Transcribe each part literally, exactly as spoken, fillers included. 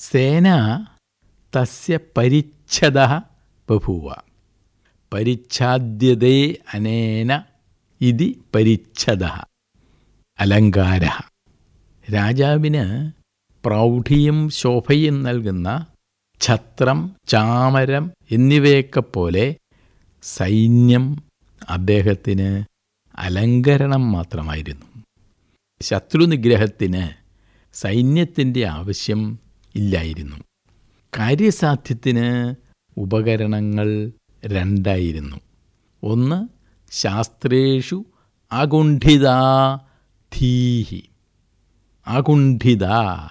സേന തസ്യ പരിച്ഛദഃ ബഭൂവ. പരിച്ഛാദ്യതേ അനേന ഇതി പരിച്ഛദഃ അലങ്കാരഃ. രാജാവിന് പ്രൗഢിയും ശോഭയും നൽകുന്ന ഛത്രം, ചാമരം എന്നിവയൊക്കെ പോലെ സൈന്യം അദ്ദേഹത്തിന് അലങ്കരണം മാത്രമായിരുന്നു. ശത്രുനിഗ്രഹത്തിന് സൈന്യത്തിൻ്റെ ആവശ്യം ഇല്ലായിരുന്നു. കാര്യസാധ്യത്തിന് ഉപകരണങ്ങൾ രണ്ടായിരുന്നു. ഒന്ന് ശാസ്ത്രേഷു അകുണ്ഠിതാ ധീഹി, അകുണ്ഠിത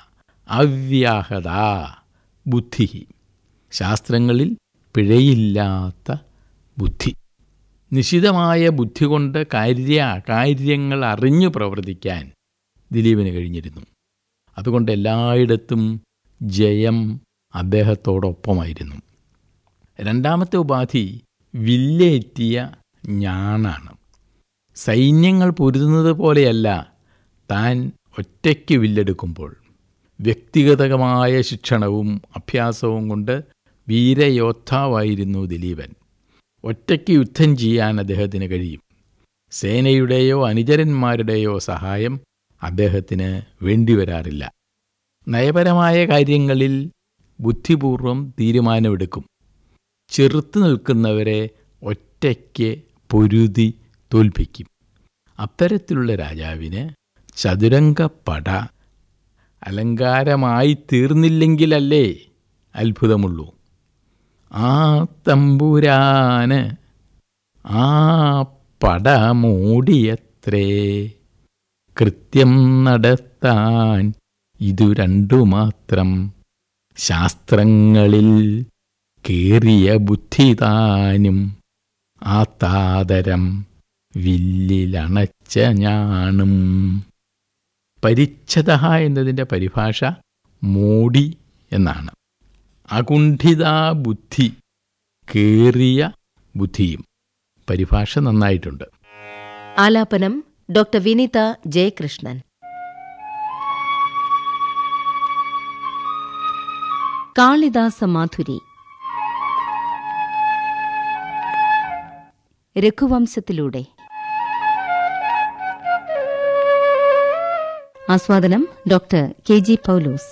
അവ്യാഹത ബുദ്ധി, ശാസ്ത്രങ്ങളിൽ പിഴയില്ലാത്ത ബുദ്ധി. നിശിതമായ ബുദ്ധി കൊണ്ട് കാര്യ കാര്യങ്ങൾ അറിഞ്ഞു പ്രവർത്തിക്കാൻ ദിലീപിന് കഴിഞ്ഞിരുന്നു. അതുകൊണ്ട് എല്ലായിടത്തും ജയം അദ്ദേഹത്തോടൊപ്പമായിരുന്നു. രണ്ടാമത്തെ ഉപാധി വില്ലേറ്റിയ ഞാണാണ്. സൈന്യങ്ങൾ പൊരുതുന്നത് പോലെയല്ല താൻ ഒറ്റയ്ക്ക് വില്ലെടുക്കുമ്പോൾ. വ്യക്തിഗതമായ ശിക്ഷണവും അഭ്യാസവും കൊണ്ട് വീരയോദ്ധാവായിരുന്നു ദിലീപൻ. ഒറ്റയ്ക്ക് യുദ്ധം ചെയ്യാൻ അദ്ദേഹത്തിന് കഴിയും. സേനയുടെയോ അനുചരന്മാരുടെയോ സഹായം അദ്ദേഹത്തിന് വേണ്ടിവരാറില്ല. നയപരമായ കാര്യങ്ങളിൽ ബുദ്ധിപൂർവം തീരുമാനമെടുക്കും. ചെറുത്തു നിൽക്കുന്നവരെ ഒറ്റയ്ക്ക് പൊരുതി തോൽപ്പിക്കും. അത്തരത്തിലുള്ള രാജാവിന് ചതുരംഗപ്പട അലങ്കാരമായി തീർന്നില്ലെങ്കിലല്ലേ അത്ഭുതമുള്ളൂ. ആ തമ്പുരാന് ആ പട മൂടിയത്രേ, കൃത്യം നടത്താൻ ഇതു രണ്ടു മാത്രം, ശാസ്ത്രങ്ങളിൽ കേറിയ ബുദ്ധിതാനും ആ താതരം വില്ലിലണച്ച ഞാണും. പരിച്ഛദഃ എന്നതിൻ്റെ പരിഭാഷ മൂടി എന്നാണ്. അകുണ്ഠിതാ ബുദ്ധി, കേറിയ ബുദ്ധിയും. പരിഭാഷ നന്നായിട്ടുണ്ട്. ആലാപനം ഡോക്ടർ വിനിത ജയകൃഷ്ണൻ. കാളിദാസ മാധുരി. രഘുവംശത്തിലൂടെ. ആസ്വാദനം ഡോക്ടർ കെ ജി പൗലോസ്.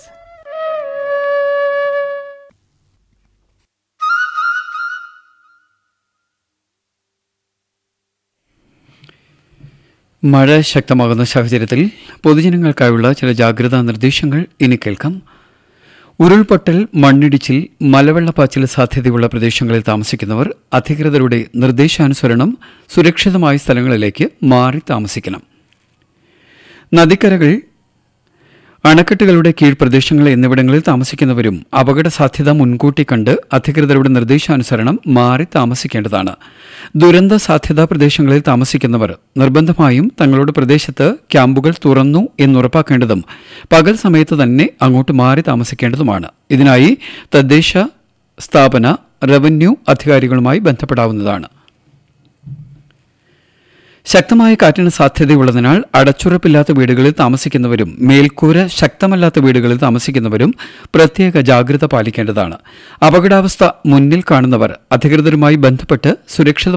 മഴ ശക്തമാകുന്ന സാഹചര്യത്തിൽ പൊതുജനങ്ങൾക്കായുള്ള ചില ജാഗ്രതാ നിർദ്ദേശങ്ങൾ ഇനി കേൾക്കാം. ഉരുൾപൊട്ടൽ, മണ്ണിടിച്ചിൽ, മലവെള്ളപ്പാച്ചിൽ സാധ്യതയുള്ള പ്രദേശങ്ങളിൽ താമസിക്കുന്നവർ അധികൃതരുടെ നിർദ്ദേശാനുസരണം സുരക്ഷിതമായ സ്ഥലങ്ങളിലേക്ക് മാറി താമസിക്കണം. നദിക്കരകൾ, അണക്കെട്ടുകളുടെ കീഴ്പ്രദേശങ്ങൾ എന്നിവിടങ്ങളിൽ താമസിക്കുന്നവരും അപകട സാധ്യത മുൻകൂട്ടി കണ്ട് അധികൃതരുടെ നിർദ്ദേശാനുസരണം മാറി താമസിക്കേണ്ടതാണ്. ദുരന്ത സാധ്യതാ പ്രദേശങ്ങളിൽ താമസിക്കുന്നവർ നിർബന്ധമായും തങ്ങളുടെ പ്രദേശത്ത് ക്യാമ്പുകൾ തുറന്നു എന്നുറപ്പാക്കേണ്ടതും പകൽ സമയത്ത് തന്നെ അങ്ങോട്ട് മാറി താമസിക്കേണ്ടതുമാണ്. ഇതിനായി തദ്ദേശ സ്ഥാപന, റവന്യൂ അധികാരികളുമായി ബന്ധപ്പെടാവുന്നതാണ്. ശക്തമായ കാറ്റിന് സാധ്യതയുള്ളതിനാൽ അടച്ചുറപ്പില്ലാത്ത വീടുകളിൽ താമസിക്കുന്നവരും മേൽക്കൂര ശക്തമല്ലാത്ത വീടുകളിൽ താമസിക്കുന്നവരും പ്രത്യേക ജാഗ്രത പാലിക്കേണ്ടതാണ്. അപകടാവസ്ഥ മുന്നിൽ കാണുന്നവർ അധികൃതരുമായി ബന്ധപ്പെട്ട് സുരക്ഷിത